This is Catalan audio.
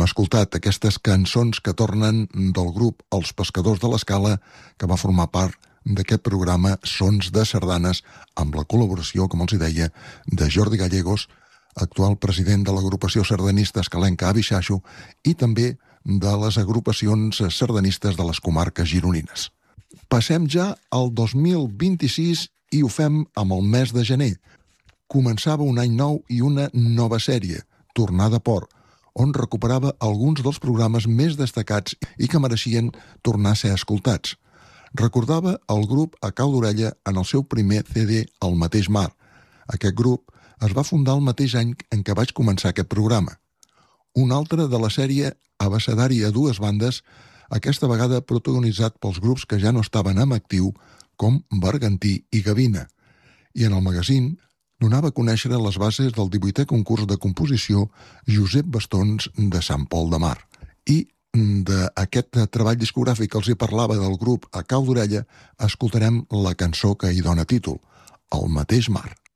escoltat aquestes cançons que tornen del grup Els Pescadors de l'Escala, que va formar part d'aquest programa Sons de Sardanes, amb la col·laboració, com els deia, de Jordi Gallegos, actual president de l'agrupació sardanista escalenca Abixaixo, i també de les agrupacions sardanistes de les comarques gironines. Passem ja al 2026 i ho fem amb el mes de gener. Començava un any nou i una nova sèrie, Tornada a Port, on recuperava alguns dels programes més destacats i que mereixien tornar a ser escoltats. Recordava el grup A Cau d'Orella en el seu primer CD, El mateix mar. Aquest grup es va fundar el mateix any en què vaig començar aquest programa. Un altre de la sèrie Abecedari a dues bandes, aquesta vegada protagonitzat pels grups que ja no estaven en actiu, com Bergantí i Gavina. I en el magazín donava a conèixer les bases del 18è concurs de composició Josep Bastons de Sant Pol de Mar. I d'aquest treball discogràfic que els hi parlava del grup A Cau d'Orella, escoltarem la cançó que hi dona títol, El mateix mar.